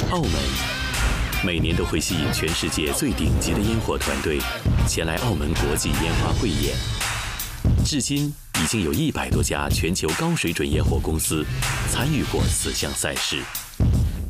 澳门每年都会吸引全世界最顶级的烟火团队前来澳门国际烟花汇演。至今已经有100多家全球高水准烟火公司参与过此项赛事。